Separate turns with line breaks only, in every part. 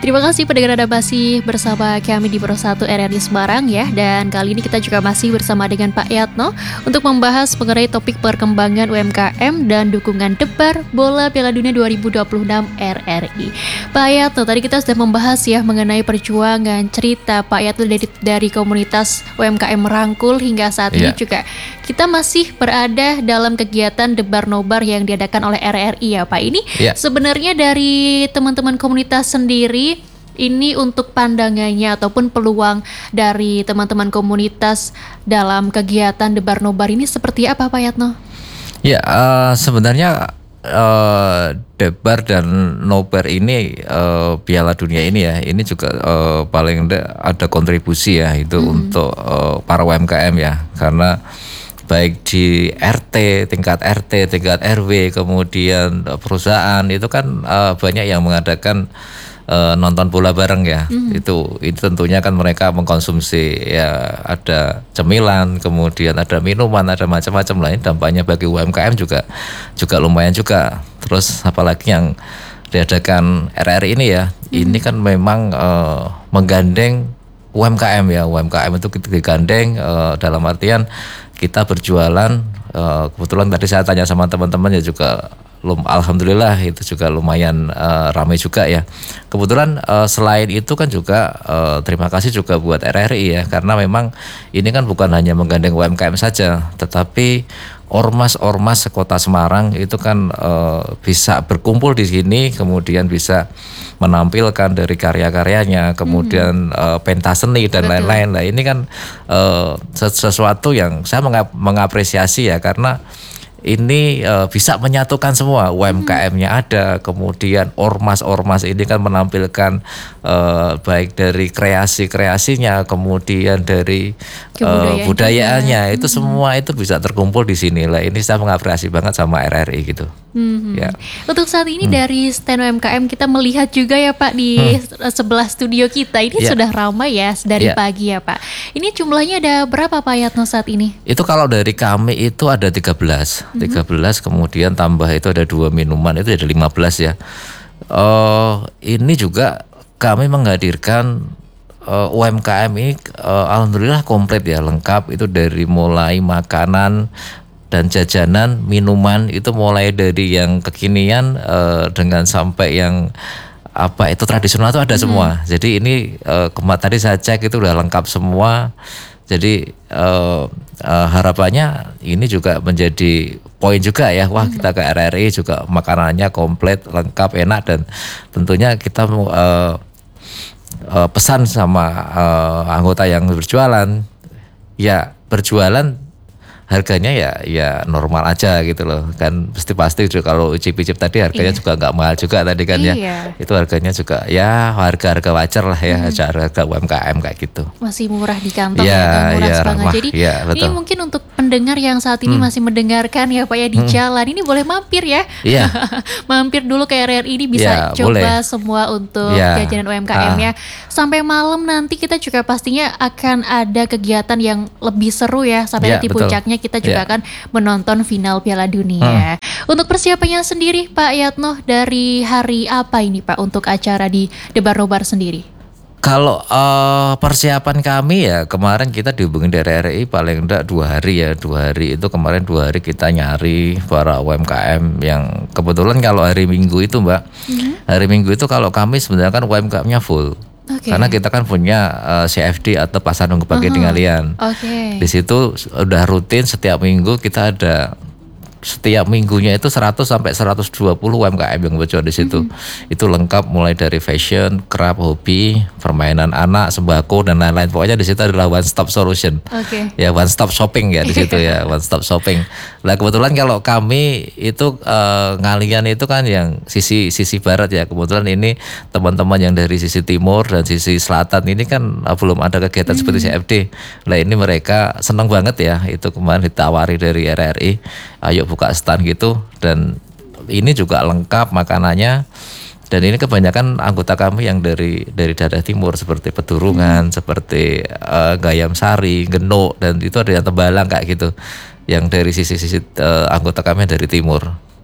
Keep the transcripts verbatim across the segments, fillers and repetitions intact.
Terima kasih pendengar, Anda masih bersama kami di Pro satu R R I Semarang ya. Dan kali ini kita juga masih bersama dengan Pak Yatno untuk membahas mengenai topik perkembangan U M K M dan dukungan debar bola Piala Dunia dua ribu dua puluh enam R R I. Pak Yatno, tadi kita sudah membahas ya mengenai perjuangan cerita Pak Yatno dari, dari komunitas U M K M Rangkul hingga saat yeah. ini juga kita masih berada dalam kegiatan debar nobar yang diadakan oleh R R I ya Pak. Ini yeah. sebenarnya dari teman-teman komunitas sendiri, ini untuk pandangannya ataupun peluang dari teman-teman komunitas dalam kegiatan debar nobar ini seperti apa Pak Yatno?
Ya uh, sebenarnya uh, debar dan nobar ini uh, Piala Dunia ini ya, ini juga uh, paling ada kontribusi ya itu hmm. untuk uh, para U M K M ya, karena baik di R T, tingkat R T, tingkat R W, kemudian perusahaan itu kan uh, banyak yang mengadakan Uh, nonton bola bareng ya, mm. itu itu tentunya kan mereka mengkonsumsi ya, ada cemilan, kemudian ada minuman, ada macam-macam lain. Dampaknya bagi U M K M juga juga lumayan juga. Terus apalagi yang diadakan R R I ini ya, mm. ini kan memang uh, menggandeng U M K M ya, U M K M itu kita digandeng uh, dalam artian kita berjualan. Uh, kebetulan tadi saya tanya sama teman-teman ya juga, alhamdulillah itu juga lumayan uh, ramai juga ya. Kebetulan uh, selain itu kan juga uh, terima kasih juga buat R R I ya, karena memang ini kan bukan hanya menggandeng U M K M saja, tetapi ormas-ormas sekota Semarang itu kan uh, bisa berkumpul di sini, kemudian bisa menampilkan dari karya-karyanya, kemudian hmm. uh, pentas seni dan Betul. lain-lain. Nah ini kan uh, sesuatu yang saya mengap- mengapresiasi ya, karena ini uh, bisa menyatukan semua, U M K M-nya ada, kemudian ormas-ormas ini kan menampilkan uh, baik dari kreasi-kreasinya, kemudian dari uh, budayaannya, itu hmm. semua itu bisa terkumpul di sini lah. Ini saya mengapresiasi banget sama R R I gitu.
Hmm.
Ya.
Untuk saat ini
hmm.
dari stand U M K M kita melihat juga ya Pak di hmm. sebelah studio kita ini yeah. sudah ramai ya dari yeah. pagi ya Pak. Ini jumlahnya ada berapa Pak Yatno saat ini?
Itu kalau dari kami itu ada tiga belas. Hmm. tiga belas, kemudian tambah itu ada dua minuman, itu ada lima belas ya. Uh, ini juga kami menghadirkan uh, U M K M ini uh, alhamdulillah komplit ya, lengkap itu dari mulai makanan dan jajanan, minuman itu mulai dari yang kekinian uh, dengan sampai yang apa itu tradisional itu ada hmm. semua. Jadi ini uh, kemarin tadi saya cek itu udah lengkap semua. Jadi uh, uh, harapannya ini juga menjadi poin juga ya. Wah, kita ke R R I juga makanannya komplit, lengkap, enak, dan tentunya kita uh, uh, pesan sama uh, anggota yang berjualan, ya berjualan harganya ya ya normal aja gitu loh, kan pasti pasti juga kalau icip-icip tadi harganya iya. juga nggak mahal juga tadi kan iya. ya itu harganya juga ya harga-harga wajar lah ya, hmm. harga U M K M kayak gitu,
masih murah di kantong
ya,
ya, murah
ya,
banget.
Ramah,
Jadi
ya,
ini mungkin untuk pendengar yang saat ini hmm. masih mendengarkan ya Pak ya di hmm. jalan ini boleh mampir ya,
ya.
mampir dulu ke R R I ini bisa ya, coba boleh. semua untuk ya. jajanan U M K M ya. Sampai malam nanti kita juga pastinya akan ada kegiatan yang lebih seru ya, sampai ya, nanti betul. puncaknya kita juga yeah. akan menonton final Piala Dunia. Hmm. Untuk persiapannya sendiri Pak Yatno, dari hari apa ini Pak untuk acara di debar nobar sendiri?
Kalau uh, persiapan kami ya kemarin kita dihubungin dari R R I paling enggak dua hari ya, dua hari itu kemarin dua hari kita nyari para U M K M yang kebetulan kalau hari Minggu itu Mbak, mm-hmm. hari Minggu itu kalau kami sebenarnya kan U M K M-nya full. Okay. Karena kita kan punya uh, C F D atau pasar nunggu pakai uh-huh. tingalian.
Okay.
Di situ udah rutin setiap minggu kita ada, setiap minggunya itu seratus sampai seratus dua puluh U M K M yang berjualan di situ. Mm-hmm. Itu lengkap mulai dari fashion, craft, hobi, permainan anak, sembako dan lain-lain. Pokoknya di situ adalah one stop solution.
Okay.
Ya one stop shopping ya di situ ya, one stop shopping. Nah kebetulan kalau kami itu uh, ngalian itu kan yang sisi sisi barat ya. Kebetulan ini teman-teman yang dari sisi timur dan sisi selatan ini kan uh, belum ada kegiatan mm-hmm. seperti C F D. Nah ini mereka senang banget ya. Itu kemarin ditawari dari R R I, ayo buka stand gitu, dan ini juga lengkap makanannya, dan ini kebanyakan anggota kami yang dari dari daerah timur seperti Pedurungan, hmm. seperti uh, Gayam Sari, Genuk, dan itu ada yang Tembalang kayak gitu, yang dari sisi-sisi uh, anggota kami dari timur.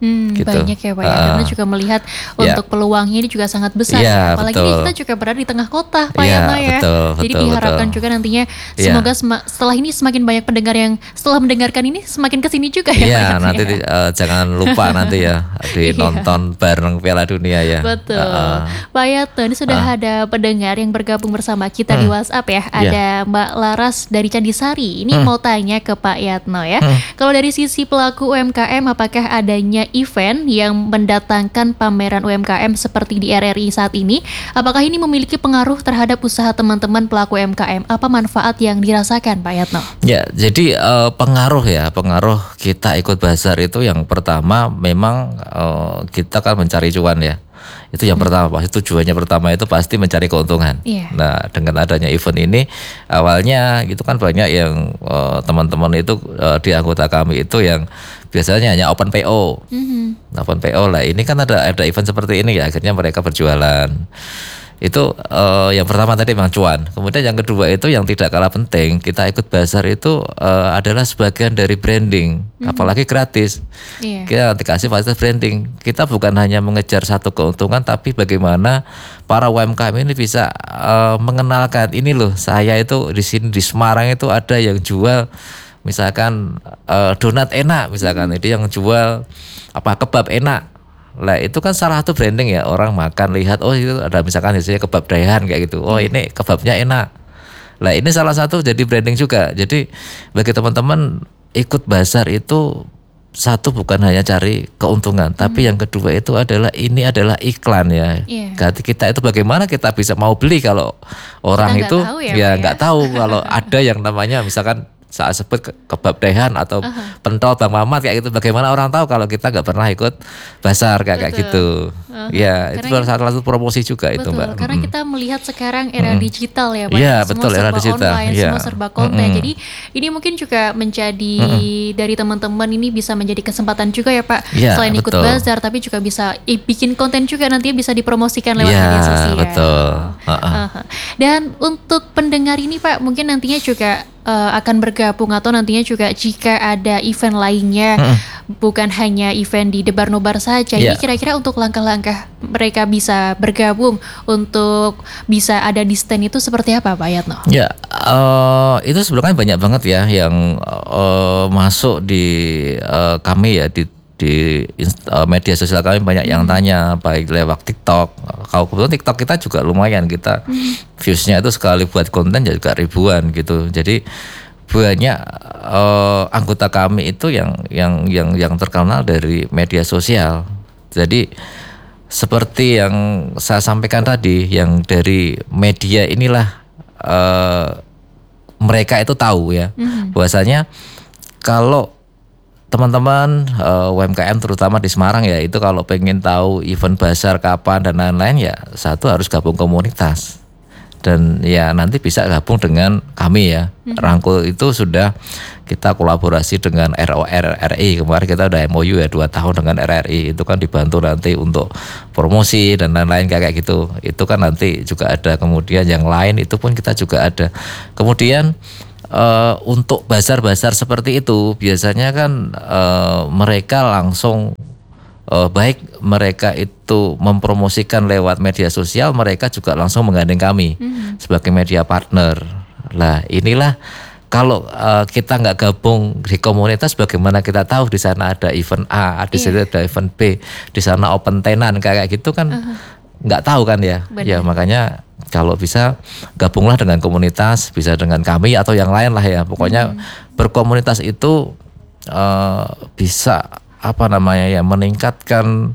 Hmm,
gitu.
Banyak ya Pak ya,
Uh,
karena juga melihat
ya.
untuk peluangnya ini juga sangat besar
Ya,
ya. Apalagi
betul.
nih kita juga berada di tengah kota Pak
Ya,
ya Pak ya.
betul,
Jadi
betul,
diharapkan
betul.
juga nantinya
Ya.
semoga sema- setelah ini semakin banyak pendengar yang setelah mendengarkan ini semakin kesini juga ya Pak
Iya,
ya.
nanti di- eh, jangan lupa nanti ya di
Iya.
nonton bareng Piala Dunia ya.
Betul.
Uh, uh.
Pak Yatno, ini sudah
Ah.
ada pendengar yang bergabung bersama kita di
Hmm.
WhatsApp ya.
Iya.
Ada Mbak Laras dari Candisari. Ini
Hmm.
mau tanya ke Pak Yatno ya.
Hmm.
Kalau dari sisi pelaku U M K M, apakah adanya event yang mendatangkan pameran U M K M seperti di R R I saat ini? Apakah ini memiliki pengaruh terhadap usaha teman-teman pelaku U M K M? Apa manfaat yang dirasakan Pak Yatno?
Ya, jadi eh, pengaruh ya, pengaruh kita ikut bazar itu yang pertama memang eh, kita kan mencari cuan ya. Itu yang pertama, pasti tujuannya pertama itu pasti mencari keuntungan.
Iya.
Nah, dengan adanya event ini awalnya itu kan banyak yang eh, teman-teman itu eh, di anggota kami itu yang biasanya hanya open P O.
Mhm.
Open P O lah. Ini kan ada ada event seperti ini ya, akhirnya mereka berjualan. Itu eh, yang pertama tadi memang cuan. Kemudian yang kedua itu yang tidak kalah penting, kita ikut bazar itu eh, adalah sebagian dari branding, apalagi gratis.
Iya.
Kita dikasih fasilitas branding. Kita bukan hanya mengejar satu keuntungan, tapi bagaimana para U M K M ini bisa eh, mengenalkan ini loh, saya itu di sini di Semarang itu ada yang jual misalkan eh, donat enak, misalkan itu yang jual apa kebab enak. Lah itu kan salah satu branding ya, orang makan lihat oh itu ada misalkan hasilnya kebab Daihan kayak gitu. Oh ini kebabnya enak. Lah ini salah satu jadi branding juga. Jadi bagi teman-teman ikut bazar itu satu bukan hanya cari keuntungan, tapi yang kedua itu adalah ini adalah iklan ya.
Iya.
Berarti kita itu bagaimana kita bisa mau beli kalau orang
nggak
itu
tahu ya,
ya
Pak,
nggak
ya.
tahu kalau ada yang namanya misalkan saat sebut ke- kebab Daihan atau pentol Bang Mamat kayak gitu, bagaimana orang tahu kalau kita nggak pernah ikut bazar kayak kayak
Betul.
gitu.
Uh-huh.
Ya, itu
Karena
salah satu promosi juga itu
Betul,
Mbak.
karena
Mm-mm.
kita melihat sekarang era digital ya Pak.
Iya,
Semua
betul, era
serba
digital.
online,
Iya.
semua serba konten.
Mm-mm.
Jadi ini mungkin juga menjadi dari teman-teman ini bisa menjadi kesempatan juga ya Pak.
Iya,
Selain ikut
betul.
bazar tapi juga bisa i- bikin konten juga nantinya bisa dipromosikan lewat
Iya,
media sosial.
betul. Uh-uh.
Aha. Dan untuk pendengar ini Pak, mungkin nantinya juga eh, akan bergabung atau nantinya juga jika ada event lainnya, bukan hanya event di Debar Nobar saja. Ini
Iya.
kira-kira untuk langkah-langkah mereka bisa bergabung untuk bisa ada di stand itu seperti apa Pak Yatno?
Ya, eh, itu sebenarnya banyak banget ya yang eh, masuk di eh, kami ya di di inst- eh, media sosial kami banyak yang tanya baik lewat TikTok. Kalau kebetulan TikTok kita juga lumayan, kita viewsnya itu sekali buat konten ya juga ribuan gitu. Jadi banyak eh, anggota kami itu yang yang yang yang terkenal dari media sosial. Jadi seperti yang saya sampaikan tadi, yang dari media inilah eh, mereka itu tahu ya, bahwasanya kalau teman-teman eh, U M K M terutama di Semarang ya, itu kalau pengen tahu event bazar kapan dan lain-lain ya, satu harus gabung komunitas. Dan ya nanti bisa gabung dengan kami ya. Rangkul itu sudah kita kolaborasi dengan R O R R I. Kemarin kita udah M O U ya dua tahun dengan R R I. Itu kan dibantu nanti untuk promosi dan lain-lain kayak gitu. Itu kan nanti juga ada, kemudian yang lain itu pun kita juga ada. Kemudian eh, untuk bazar-bazar seperti itu biasanya kan eh, mereka langsung eh, baik mereka itu mempromosikan lewat media sosial, mereka juga langsung menggandeng kami sebagai media partner. Lah inilah kalau eh, kita nggak gabung di komunitas, bagaimana kita tahu di sana ada event A, di sana ada event B, di sana open tenan kayak gitu kan nggak tahu kan ya.
Benar.
Ya makanya kalau bisa gabunglah dengan komunitas, bisa dengan kami atau yang lain lah ya. Pokoknya berkomunitas itu eh, bisa apa namanya ya, meningkatkan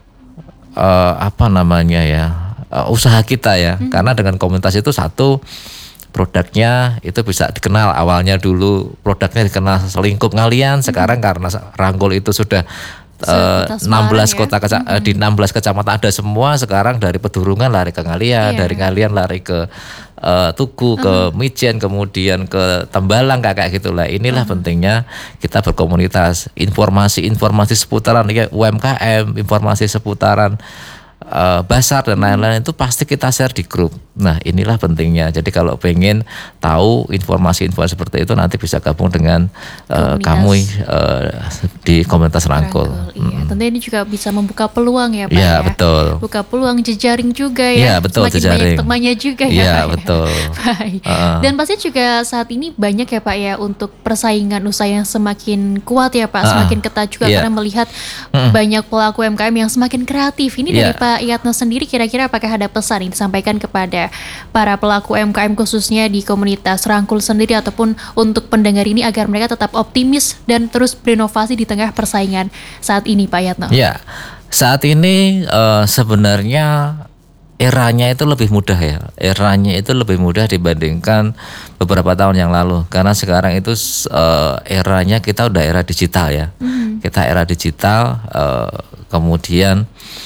eh, apa namanya ya eh, usaha kita ya. Karena dengan komunitas itu satu, produknya itu bisa dikenal. Awalnya dulu produknya dikenal selingkup ngalian, sekarang karena Rangkul itu sudah eh,
Sekota
enam belas
Semarang ya.
kota keca- eh, di enam belas kecamatan ada semua. Sekarang dari Pedurungan lari ke Ngalian,
Iya.
dari Ngalian lari ke eh, Tugu, ke Mijen, kemudian ke Tembalang kayak gitulah. Inilah pentingnya kita berkomunitas. Informasi-informasi seputaran ya, U M K M, informasi seputaran uh, bazar dan lain-lain itu pasti kita share di grup. Nah inilah pentingnya. Jadi kalau pengen tahu informasi-informasi seperti itu nanti bisa gabung dengan uh, kamu uh, di komunitas Rangkul.
Rangkul iya. Hmm. Tentunya ini juga bisa membuka peluang ya Pak
ya.
Ya.
Betul.
Buka peluang jejaring juga ya.
Ya betul,
semakin
jejaring.
banyak temannya juga ya.
Iya
Pak,
betul.
Baik.
Uh.
Dan pasti juga saat ini banyak ya Pak ya untuk persaingan usaha yang semakin kuat ya Pak, uh. semakin ketat juga yeah. karena melihat uh. banyak pelaku U M K M yang semakin kreatif. Ini yeah. dari Pak Yatno sendiri kira-kira apakah ada pesan yang disampaikan kepada para pelaku U M K M khususnya di komunitas Rangkul sendiri ataupun untuk pendengar ini agar mereka tetap optimis dan terus berinovasi di tengah persaingan saat ini Pak Yatno?
Ya, saat ini uh, sebenarnya eranya itu lebih mudah ya. Eranya itu lebih mudah dibandingkan beberapa tahun yang lalu. Karena sekarang itu uh, eranya kita udah era digital ya. Mm. Kita era digital, uh, kemudian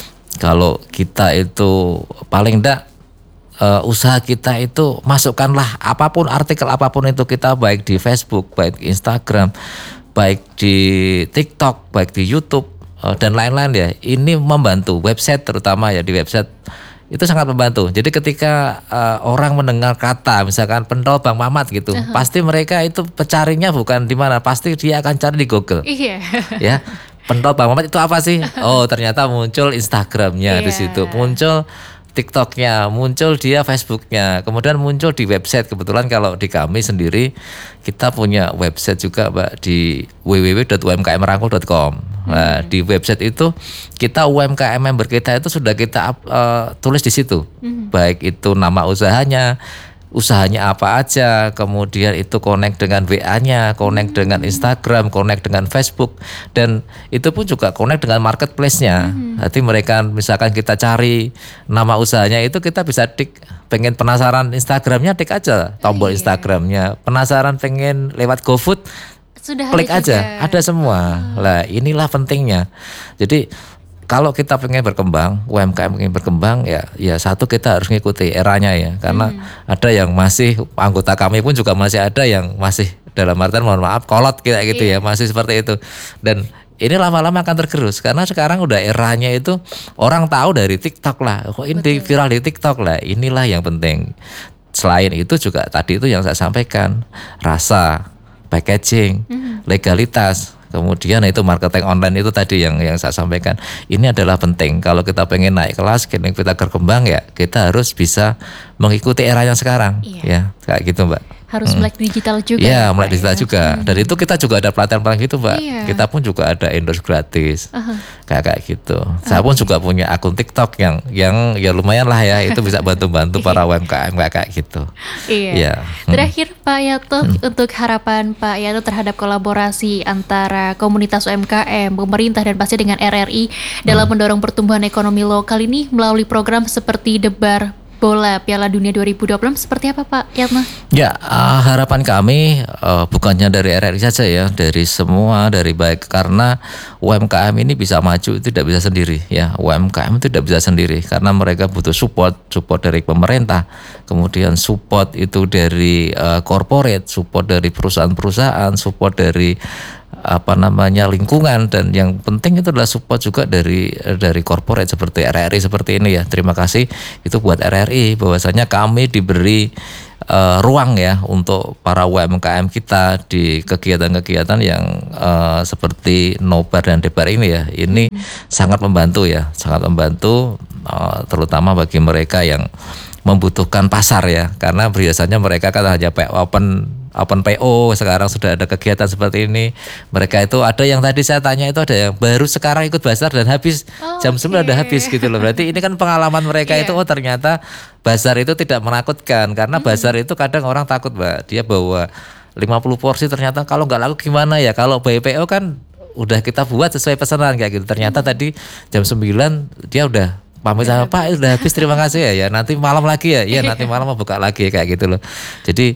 kalau kita itu paling enggak uh, usaha kita itu masukkanlah apapun artikel apapun itu kita baik di Facebook, baik di Instagram, baik di TikTok, baik di YouTube uh, dan lain-lain ya. Ini membantu website terutama ya di website. Itu sangat membantu. Jadi ketika uh, orang mendengar kata misalkan pentol Bang Mamat gitu, uh-huh. pasti mereka itu pencarinya bukan di mana, pasti dia akan cari di Google.
Iya.
Ya, pentol Bang Mamat itu apa sih? Oh, ternyata muncul Instagramnya yeah. di situ, muncul TikToknya, muncul dia Facebooknya, kemudian muncul di website. Kebetulan kalau di kami sendiri kita punya website juga Mbak di w w w dot u m k m rangkul dot com. Nah hmm. di website itu kita U M K M member kita itu sudah kita uh, tulis di situ, hmm. baik itu nama usahanya, usahanya apa aja, kemudian itu connect dengan W A-nya, connect hmm. dengan Instagram, connect dengan Facebook, dan itu pun juga connect dengan marketplace-nya. Hmm. Nanti mereka misalkan kita cari nama usahanya itu kita bisa tik, pengen penasaran Instagramnya tik aja tombol oh, iya. Instagramnya, penasaran pengen lewat GoFood, sudah klik aja, ada semua. Oh. Lah inilah pentingnya. Jadi kalau kita pengen berkembang, U M K M pengen berkembang ya, ya satu kita harus ngikuti eranya ya, karena hmm. ada yang masih anggota kami pun juga masih ada yang masih dalam artian mohon maaf kolot kayak gitu yeah. ya, masih seperti itu. Dan ini lama-lama akan tergerus karena sekarang udah eranya itu orang tahu dari TikTok lah, kok ini Betul. viral di TikTok lah. Inilah yang penting. Selain itu juga tadi itu yang saya sampaikan, rasa, packaging, hmm. legalitas. Kemudian itu marketing online itu tadi yang yang saya sampaikan. Ini adalah penting. Kalau kita pengen naik kelas, kita berkembang ya, kita harus bisa mengikuti era yang sekarang. Iya. Ya, kayak gitu Mbak.
Harus hmm. melek digital juga.
Iya, melek digital ya. juga. Hmm. Dan itu kita juga ada pelatihan-pelatihan gitu Mbak.
Iya.
Kita pun juga ada endorse gratis. Uh-huh. Kayak kayak gitu. Okay. Saya pun juga punya akun TikTok yang yang ya lumayan lah ya, itu bisa bantu-bantu para U M K M kayak kayak gitu.
Iya.
Ya.
Terakhir hmm. Pak Yato, hmm. untuk harapan Pak Yato terhadap kolaborasi antara komunitas U M K M, pemerintah dan pasti dengan R R I dalam hmm. mendorong pertumbuhan ekonomi lokal ini melalui program seperti Debar Bola Piala Dunia dua ribu dua puluh enam seperti apa Pak Yatno?
Ya, uh, harapan kami uh, bukannya dari R R I saja ya, dari semua, dari baik, karena U M K M ini bisa maju itu tidak bisa sendiri ya. U M K M itu tidak bisa sendiri karena mereka butuh support, support dari pemerintah, kemudian support itu dari uh, corporate, support dari perusahaan-perusahaan, support dari apa namanya lingkungan, dan yang penting itu adalah support juga dari dari corporate seperti R R I seperti ini ya. Terima kasih itu buat R R I bahwasanya kami diberi uh, ruang ya untuk para U M K M kita di kegiatan-kegiatan yang uh, seperti Nobar dan Debar ini ya. Ini hmm. sangat membantu ya, sangat membantu uh, terutama bagi mereka yang membutuhkan pasar ya, karena biasanya mereka kan hanya open open P O, sekarang sudah ada kegiatan seperti ini. Mereka itu ada yang tadi saya tanya itu ada yang baru sekarang ikut bazar dan habis oh, jam sembilan udah habis gitu loh. Berarti ini kan pengalaman mereka yeah. itu oh ternyata bazar itu tidak menakutkan, karena mm-hmm. bazar itu kadang orang takut Mbak, dia bawa lima puluh porsi ternyata kalau nggak laku gimana ya. Kalau B P O kan udah kita buat sesuai pesanan kayak gitu. Ternyata mm-hmm. tadi jam sembilan dia udah pamit sama Pak udah habis, terima kasih ya, ya nanti malam lagi ya, ya nanti malam mau buka lagi kayak gitu loh. Jadi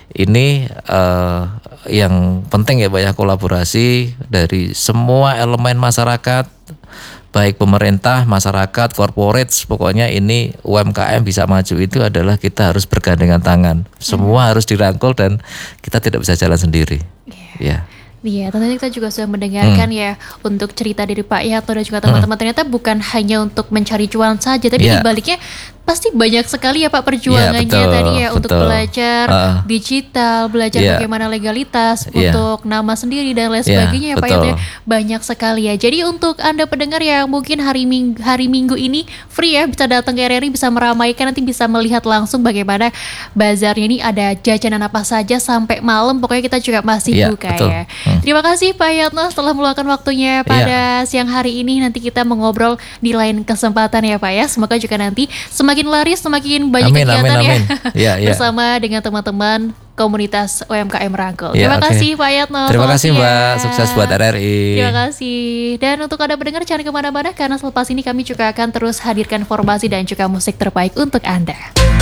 ini uh, yang penting ya banyak kolaborasi dari semua elemen masyarakat, baik pemerintah, masyarakat, corporate, pokoknya ini U M K M bisa maju itu adalah kita harus bergandengan tangan, semua hmm. harus dirangkul dan kita tidak bisa jalan sendiri. Yeah. Ya.
Iya, tentunya kita juga sudah mendengarkan
Hmm.
ya untuk cerita dari Pak Yatno dan juga teman-teman. Ternyata bukan hanya untuk mencari cuan saja, tapi di
Iya.
baliknya pasti banyak sekali ya Pak
Iya,
perjuangannya
betul,
tadi ya untuk
betul.
belajar
Heeh.
digital, belajar
Iya.
bagaimana legalitas
Iya.
untuk nama sendiri dan lain
Iya,
sebagainya ya Pak Yatno ya.
betul.
Banyak sekali ya. Jadi untuk Anda pendengar yang mungkin hari ming hari Minggu ini free ya bisa datang ke R R I, bisa meramaikan, nanti bisa melihat langsung bagaimana bazarnya ini ada jajanan apa saja sampai malam. Pokoknya kita juga masih
Iya,
buka
betul.
ya.
Hmm.
Terima kasih Pak Yatno setelah meluangkan waktunya pada siang hari ini. Nanti kita mengobrol di lain kesempatan ya Pak ya. Semoga juga nanti semakin laris, semakin banyak
Amin, amin,
kegiatan ya
amin. Iya, iya.
bersama dengan teman-teman komunitas U M K M Rangkul.
Iya,
Terima
oke.
kasih Pak Yatno.
Terima
Selamat
kasih Mbak,
siang.
sukses buat R R I.
Terima kasih. Dan untuk Anda pendengar jangan kemana-mana karena selepas ini kami juga akan terus hadirkan informasi dan juga musik terbaik untuk Anda.